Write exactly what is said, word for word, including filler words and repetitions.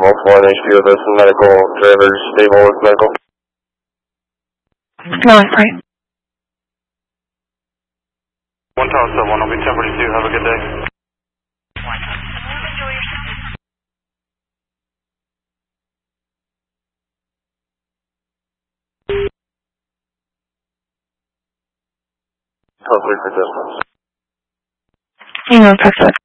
multiple N H P with us, medical drivers stable with medical. No, right. One Tower seven, I'll be ten forty-two, have a good day. Hopefully for this one. Hang on, perfect.